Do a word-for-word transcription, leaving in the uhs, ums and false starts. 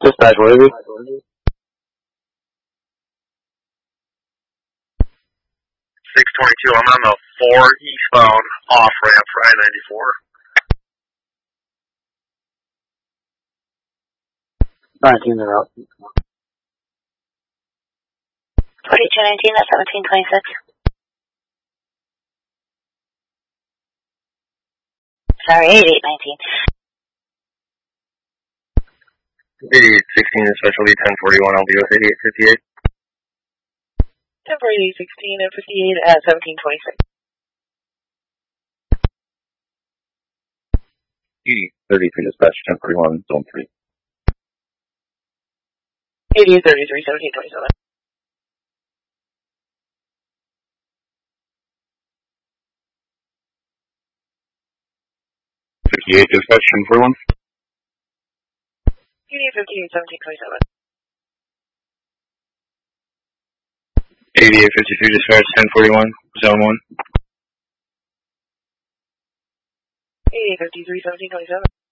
Dispatch, what is it? six twenty-two, I'm on the four eastbound off-ramp for I ninety-four. nineteen, they're out. forty-two nineteen, that's seventeen twenty-six. Sorry, eighty-eight nineteen. eighty-eight sixteen is special lead ten forty-one, I'll be with eighty-eight fifty-eight. ten for eighty-eight sixteen and fifty-eight at seventeen twenty-six. eighty thirty-three dispatch, ten forty-one, zone three. eighty-eight thirty-three, seventeen twenty-seven. fifty-eight dispatch, ten forty-one. eighty-eight fifty-eight, seventeen twenty-seven. eighty-eight fifty-three dispatch, ten forty-one, zone one. eighty-eight fifty-three, seventeen twenty-seven.